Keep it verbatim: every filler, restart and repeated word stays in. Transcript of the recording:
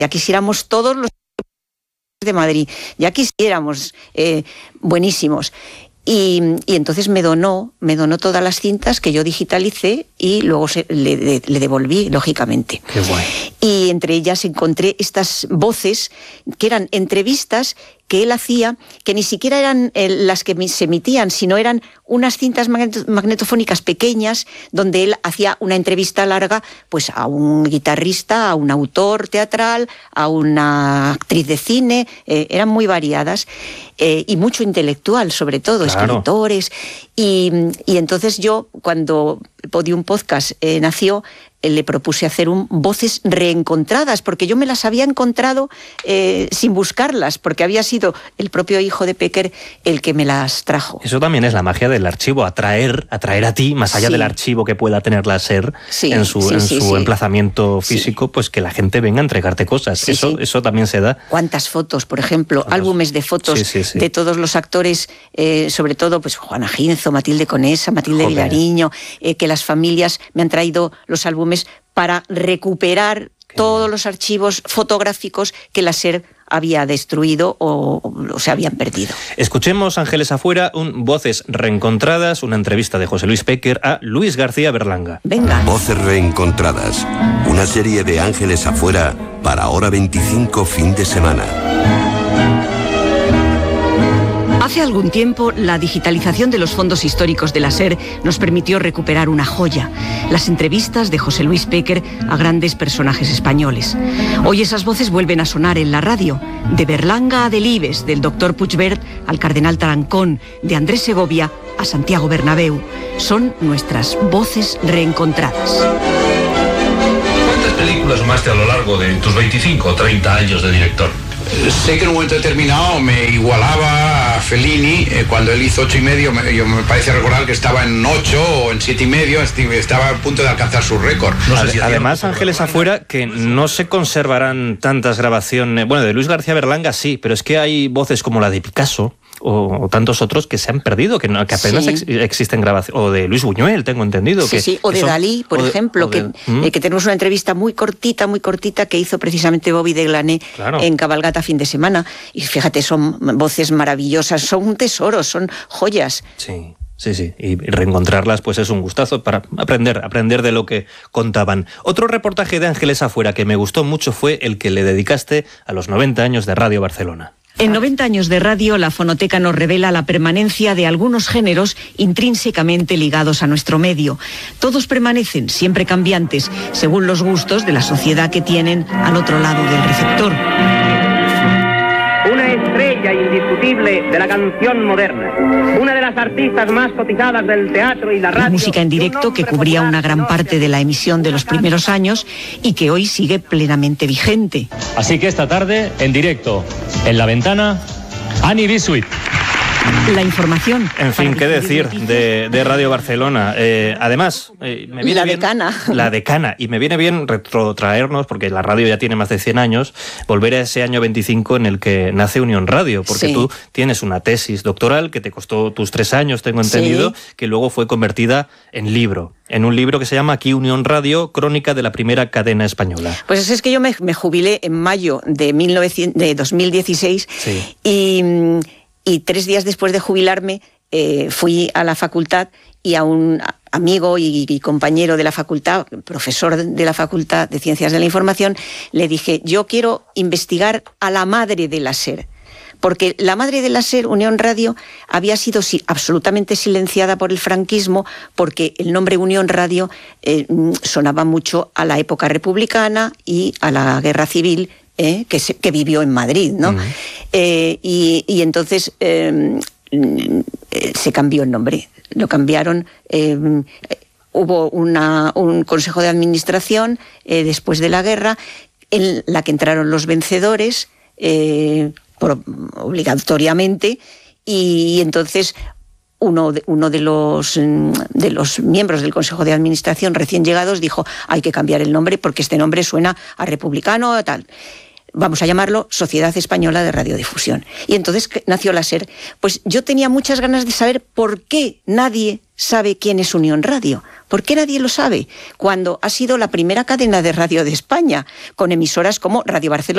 ya quisiéramos todos los de Madrid, ya quisiéramos, eh, buenísimos. Y, y entonces me donó, me donó todas las cintas que yo digitalicé y luego se, le, le, le devolví, lógicamente. Qué guay. Y entre ellas encontré estas voces que eran entrevistas que él hacía, que ni siquiera eran eh, las que se emitían, sino eran unas cintas magnet- magnetofónicas pequeñas donde él hacía una entrevista larga pues a un guitarrista, a un autor teatral, a una actriz de cine, eh, eran muy variadas eh, y mucho intelectual, sobre todo, claro. escritores. Y, y entonces yo, cuando Podium Podcast eh, nació, le propuse hacer un Voces Reencontradas, porque yo me las había encontrado eh, sin buscarlas, porque había sido el propio hijo de Pecker el que me las trajo. Eso también es la magia del archivo, atraer, atraer a ti, más allá sí. del archivo que pueda tener la SER sí, en su, sí, en sí, su sí. emplazamiento físico, sí. pues que la gente venga a entregarte cosas. Sí, eso, sí. eso también se da. ¿Cuántas fotos, por ejemplo? Los... álbumes de fotos sí, sí, sí. de todos los actores, eh, sobre todo pues Juana Ginzo, Matilde Conesa, Matilde Joder. Vilariño, eh, que las familias me han traído los álbumes para recuperar Qué todos bien. Los archivos fotográficos que la SER había destruido o, o se habían perdido. Escuchemos, Ángeles Afuera, un Voces Reencontradas, una entrevista de José Luis Pecker a Luis García Berlanga. Venga. Voces Reencontradas, una serie de Ángeles Afuera para Hora veinticinco fin de semana. Hace algún tiempo, la digitalización de los fondos históricos de la SER nos permitió recuperar una joya, las entrevistas de José Luis Pecker a grandes personajes españoles. Hoy esas voces vuelven a sonar en la radio, de Berlanga a Delibes, del doctor Puigvert al cardenal Tarancón, de Andrés Segovia a Santiago Bernabéu. Son nuestras voces reencontradas. ¿Cuántas películas sumaste a lo largo de tus veinticinco o treinta años de director? Sé que en un momento determinado me igualaba a Fellini, eh, cuando él hizo ocho y medio, me, yo me parece recordar que estaba en ocho o en siete y medio, estaba a punto de alcanzar su récord. No sé si Además, Ángeles Afuera, que no se conservarán tantas grabaciones, bueno, de Luis García Berlanga sí, pero es que hay voces como la de Picasso, O, o tantos otros que se han perdido, que, no, que apenas sí. ex, existen grabaciones. O de Luis Buñuel, tengo entendido. Sí, que, sí. O que de son, Dalí, por o de, ejemplo, de, que, ¿Mm? eh, que tenemos una entrevista muy cortita, muy cortita, que hizo precisamente Bobby de Glané claro. en Cabalgata fin de semana. Y fíjate, son voces maravillosas, son un tesoro, son joyas. Sí. Sí, sí, y reencontrarlas pues es un gustazo para aprender, aprender de lo que contaban. Otro reportaje de Ángeles Afuera que me gustó mucho fue el que le dedicaste a los noventa años de Radio Barcelona. En noventa años de radio, la fonoteca nos revela la permanencia de algunos géneros intrínsecamente ligados a nuestro medio. Todos permanecen, siempre cambiantes, según los gustos de la sociedad que tienen al otro lado del receptor. Una estrella indiscutible de la canción moderna, una de las artistas más cotizadas del teatro y la radio. La música en directo que cubría una gran parte de la emisión de los primeros años y que hoy sigue plenamente vigente. Así que esta tarde, en directo, en La Ventana, Annie Bisuit. La información. En fin, qué decir de, de Radio Barcelona. Eh, además, eh, me viene la bien... decana. La decana. Y me viene bien retrotraernos, porque la radio ya tiene más de cien años, volver a ese año veinticinco en el que nace Unión Radio, porque sí. tú tienes una tesis doctoral que te costó tus tres años, tengo entendido, sí. que luego fue convertida en libro. En un libro que se llama Aquí Unión Radio, crónica de la primera cadena española. Pues es que yo me, me jubilé en mayo de, mil novecientos, de dos mil dieciséis sí. y... Y tres días después de jubilarme eh, fui a la facultad y a un amigo y, y compañero de la facultad, profesor de la Facultad de Ciencias de la Información, le dije, yo quiero investigar a la madre de la SER. Porque la madre de la SER, Unión Radio, había sido sí, absolutamente silenciada por el franquismo, porque el nombre Unión Radio eh, sonaba mucho a la época republicana y a la guerra civil, Eh, que, se, que vivió en Madrid, ¿no? Uh-huh. eh, y, y entonces eh, eh, se cambió el nombre, lo cambiaron. Eh, hubo una, un consejo de administración eh, después de la guerra, en la que entraron los vencedores eh, por, obligatoriamente, y, y entonces Uno, de, uno de, los, de los miembros del Consejo de Administración recién llegados dijo, hay que cambiar el nombre porque este nombre suena a republicano o tal. Vamos a llamarlo Sociedad Española de Radiodifusión. Y entonces nació la SER. Pues yo tenía muchas ganas de saber por qué nadie sabe quién es Unión Radio. ¿Por qué nadie lo sabe? Cuando ha sido la primera cadena de radio de España, con emisoras como Radio Barcelona,